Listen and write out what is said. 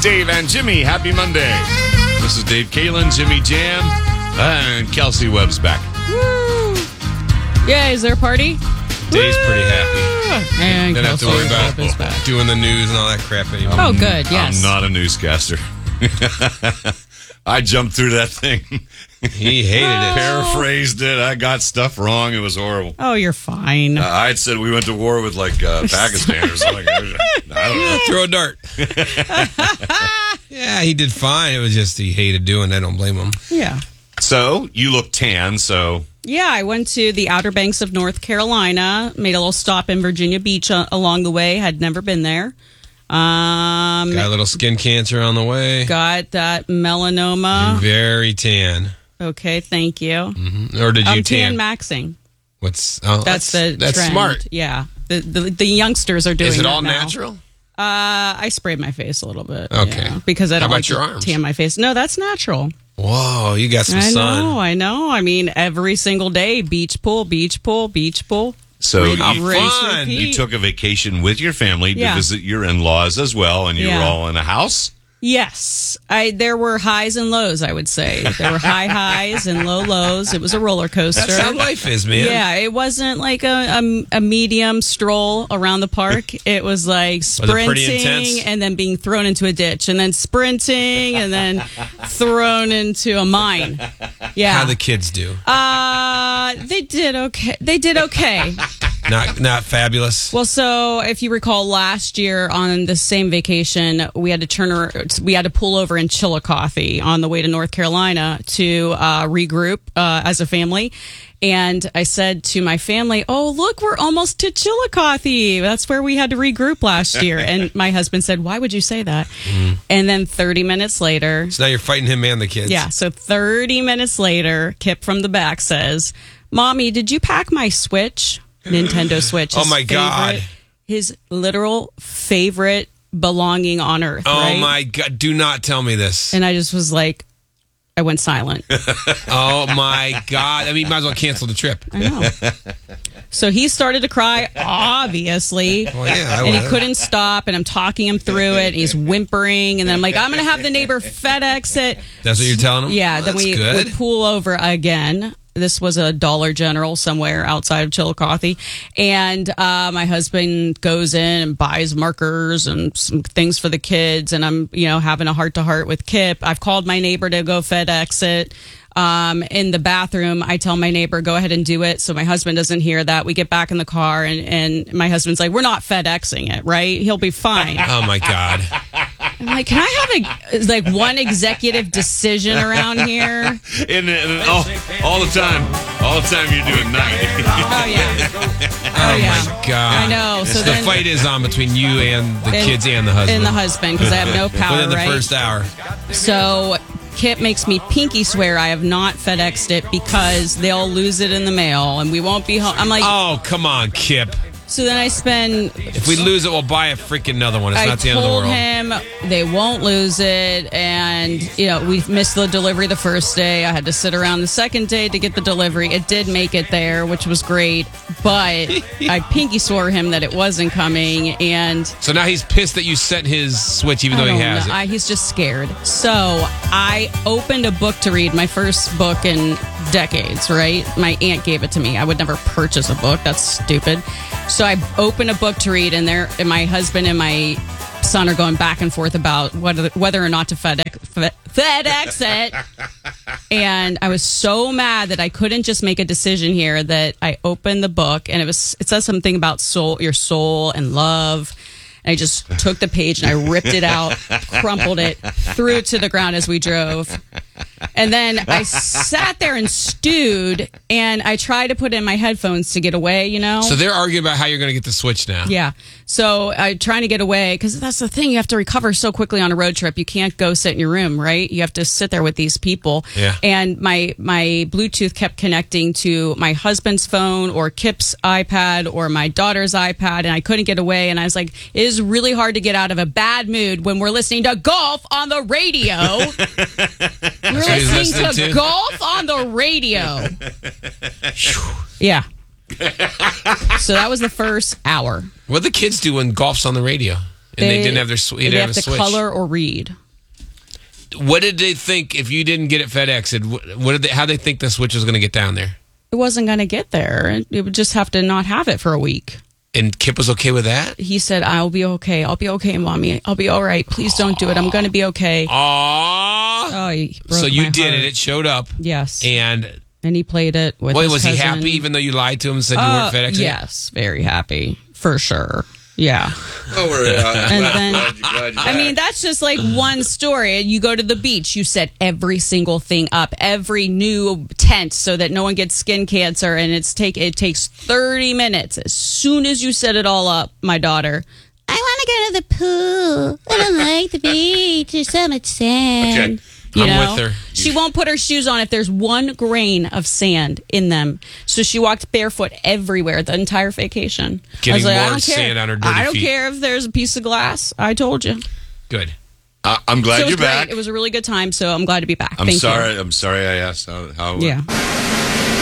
Dave and Jimmy, happy Monday. This is Dave Kalin, Jimmy Jam, and Kelsey Webb's back. Woo! Yeah, is there a party? Dave's pretty happy. And Don't have to Kelsey worry Webb is about back. doing the news and all that crap anymore. Oh, good, yes. I'm not a newscaster. I jumped through that thing. He hated it. Paraphrased it. I got stuff wrong. It was horrible. Oh, you're fine. I had said we went to war with Pakistan or something. I don't know. Throw a dart. Yeah, he did fine. It was just he hated doing it. I don't blame him. Yeah. So you look tan. So Yeah, I went to the Outer Banks of North Carolina, made a little stop in Virginia Beach along the way, had never been there. Got a little skin cancer on the way. Got that melanoma. You're very tan. Okay, thank you. Mm-hmm. Or did you I'm tan? tan maxing. That's the that's trend. smart. Yeah, the youngsters are doing. Is it that all now. natural? I sprayed my face a little bit. Okay. yeah, because I don't How about like your to arms? tan my face. No, that's natural. Whoa, you got some sun. I know. I mean, every single day, beach pool, beach pool, beach pool. So How you, fun. you took a vacation with your family to Yeah. visit your in-laws as well, and you were Yeah. all in a house. Yes, there were highs and lows. I would say there were high highs and low lows. It was a roller coaster. That's how life is, man. Yeah, it wasn't like a medium stroll around the park. It was like it pretty sprinting intense? and then being thrown into a ditch, and then sprinting and then thrown into a mine. Yeah, How the kids do. they did okay. They did okay. Not fabulous. Well, so if you recall, last year on the same vacation, we had to pull over in Chillicothe on the way to North Carolina to regroup as a family. And I said to my family, "Oh, look, we're almost to Chillicothe. That's where we had to regroup last year." And my husband said, "Why would you say that?" And then 30 minutes later, So now you're fighting him and the kids. yeah, so 30 minutes later, Kip from the back says, "Mommy, did you pack my Switch?" Nintendo Switch. Oh, my God. His literal favorite belonging on earth. Oh right? my God! Do not tell me this. And I just was like, I went silent. Oh my God! I mean, you might as well cancel the trip. I know. So he started to cry, obviously. Well, yeah, I And he would. couldn't stop, and I'm talking him through it. And he's whimpering, and then I'm like, I'm going to have the neighbor FedEx it. That's what you're telling him. Yeah, then That's we good. would pull over again. This was a Dollar General somewhere outside of Chillicothe. And my husband goes in and buys markers and some things for the kids. And I'm, having a heart-to-heart with Kip. I've called my neighbor to go FedEx it. In the bathroom, I tell my neighbor, go ahead and do it. So my husband doesn't hear that. We get back in the car and my husband's like, we're not FedExing it, right? He'll be fine. Oh my God! I'm like, can I have one executive decision around here? And all the time you're doing night. Oh, yeah. Oh yeah. my God! I know. So the then- fight is on between you and the kids and the husband. And the husband, because I have no power, Within the right? first hour. So Kip makes me pinky swear I have not FedExed it because they'll lose it in the mail and we won't be home. I'm like, Oh, come on, Kip. so then I spend... If we lose it, we'll buy a freaking another one. It's I not the end of the told world. him they won't lose it, and we missed the delivery the first day. I had to sit around the second day to get the delivery. It did make it there, which was great, but I pinky swore him that it wasn't coming, and So now he's pissed that you sent his Switch, even though he has it. he's just scared. So I opened a book to read, my first book in decades, right? My aunt gave it to me. I would never purchase a book. That's stupid. So I opened a book to read, and my husband and my son are going back and forth about whether or not to FedEx it. And I was so mad that I couldn't just make a decision here that I opened the book, and it says something about your soul and love. And I just took the page and I ripped it out, crumpled it, threw it to the ground as we drove. And then I sat there and stewed, and I tried to put in my headphones to get away, So they're arguing about how you're going to get the Switch now. Yeah. So I'm trying to get away because that's the thing. You have to recover so quickly on a road trip. You can't go sit in your room, right? You have to sit there with these people. Yeah. And my Bluetooth kept connecting to my husband's phone or Kip's iPad or my daughter's iPad, and I couldn't get away. And I was like, it is really hard to get out of a bad mood when we're listening to golf on the radio. We're what he's listening listening to to? golf on the radio. Yeah. So that was the first hour. What do the kids do when golf's on the radio? And they didn't have their switch. They have to color or read. What did they think if you didn't get it FedExed? How did they think the switch was going to get down there? It wasn't going to get there. It would just have to not have it for a week. And Kip was okay with that? He said, I'll be okay. I'll be okay, Mommy. I'll be all right. Please don't do it. I'm going to be okay. Aww. Oh, he broke so you my did heart. it. It showed up. Yes. And he played it with Wait, his was cousin. he happy even though you lied to him and said you weren't FedExing? Yes, very happy. For sure. Yeah. Oh, And then, glad I mean, that's just like one story. You go to the beach, you set every single thing up, every new tent so that no one gets skin cancer, and it takes 30 minutes. As soon as you set it all up, my daughter, I want to go to the pool. I don't like the beach. There's so much sand. Okay. You I'm know? with her. She won't put her shoes on if there's one grain of sand in them. So she walked barefoot everywhere the entire vacation. Getting I was like, more I don't care. sand on her dirty I don't feet. care if there's a piece of glass. I told you. Good. I'm glad So it was you're great. back. It was a really good time, so I'm glad to be back. I'm Thank sorry. you. I'm sorry I asked how Yeah.